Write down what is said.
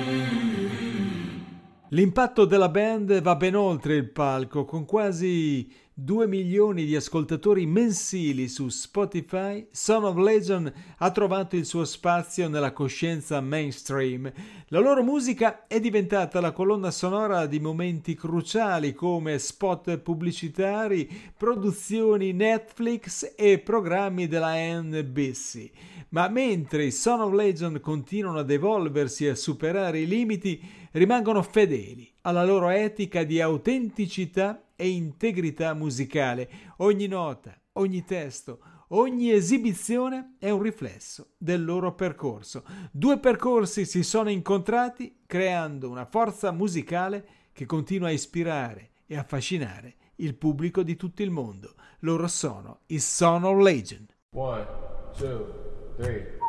L'impatto della band va ben oltre il palco, con quasi 2 milioni di ascoltatori mensili su Spotify. Son of Legion ha trovato il suo spazio nella coscienza mainstream. La loro musica è diventata la colonna sonora di momenti cruciali come spot pubblicitari, produzioni Netflix e programmi della NBC. Ma mentre i Son of Legion continuano ad evolversi e a superare i limiti, rimangono fedeli alla loro etica di autenticità e integrità musicale. Ogni nota, ogni testo, ogni esibizione è un riflesso del loro percorso. Due percorsi si sono incontrati creando una forza musicale che continua a ispirare e affascinare il pubblico di tutto il mondo. Loro sono i Son of Legend. 1, 2, 3